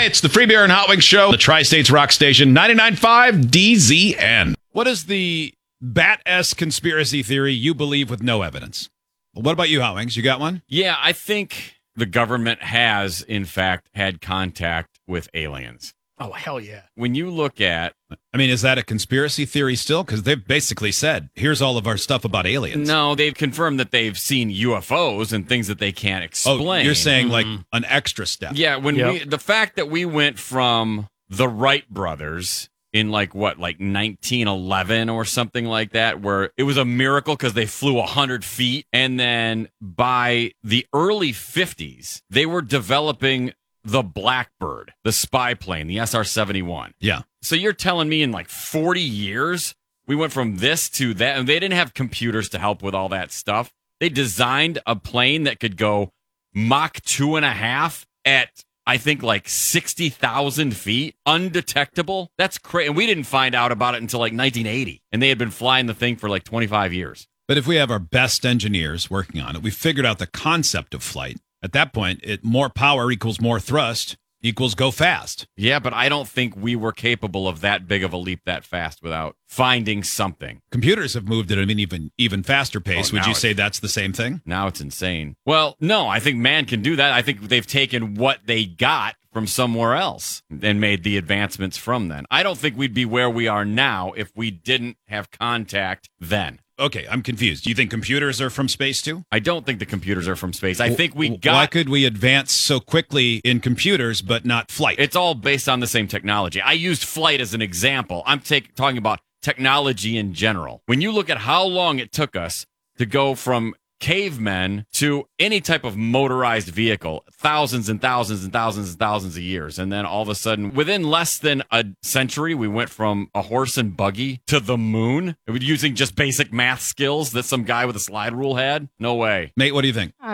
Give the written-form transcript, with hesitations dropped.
It's the Free Beer and Hot Wings Show, the Tri-States Rock Station, 99.5 DZN. What is the Bat-S conspiracy theory you believe with no evidence? Well, what about you, Hot Wings? You got one? Yeah, I think the government has, in fact, had contact with aliens. Oh, hell yeah. When you look at... I mean, is that a conspiracy theory still? Because they've basically said, here's all of our stuff about aliens. No, they've confirmed that they've seen UFOs and things that they can't explain. Oh, you're saying like an extra step. Yeah, the fact that we went from the Wright brothers in like 1911 or something like that, where it was a miracle because they flew 100 feet. And then by the early 50s, they were developing the Blackbird, the spy plane, the SR-71. Yeah. So you're telling me in like 40 years, we went from this to that, and they didn't have computers to help with all that stuff. They designed a plane that could go Mach 2.5 at, I think, like 60,000 feet, undetectable. That's crazy. And we didn't find out about it until like 1980, and they had been flying the thing for like 25 years. But if we have our best engineers working on it, we figured out the concept of flight. At that point, more power equals more thrust equals go fast. Yeah, but I don't think we were capable of that big of a leap that fast without finding something. Computers have moved at an even faster pace. Would you say that's the same thing? Now it's insane. Well, no, I think man can do that. I think they've taken what they got from somewhere else and made the advancements from then. I don't think we'd be where we are now if we didn't have contact then. Okay, I'm confused. Do you think computers are from space too? I don't think the computers are from space. I think Why could we advance so quickly in computers but not flight? It's all based on the same technology. I used flight as an example. I'm talking about technology in general. When you look at how long it took us to go from cavemen to any type of motorized vehicle, thousands and thousands and thousands and thousands of years. And then all of a sudden, within less than a century, we went from a horse and buggy to the moon using just basic math skills that some guy with a slide rule had. No way. Nate, what do you think?